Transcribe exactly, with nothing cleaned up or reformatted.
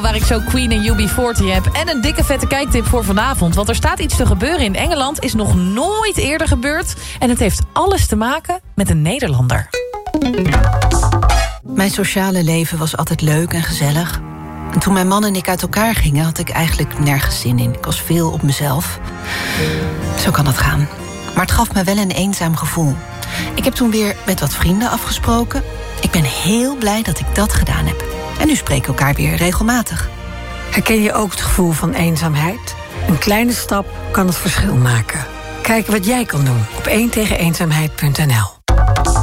vandaar ik zo Queen en U B veertig heb. En een dikke vette kijktip voor vanavond. Want er staat iets te gebeuren in Engeland. Is nog nooit eerder gebeurd. En het heeft alles te maken met een Nederlander. Mijn sociale leven was altijd leuk en gezellig. En toen mijn man en ik uit elkaar gingen, had ik eigenlijk nergens zin in. Ik was veel op mezelf. Zo kan het gaan. Maar het gaf me wel een eenzaam gevoel. Ik heb toen weer met wat vrienden afgesproken. Ik ben heel blij dat ik dat gedaan heb. En nu spreken we elkaar weer regelmatig. Herken je ook het gevoel van eenzaamheid? Een kleine stap kan het verschil maken. Kijk wat jij kan doen op één tegen eenzaamheid punt n l.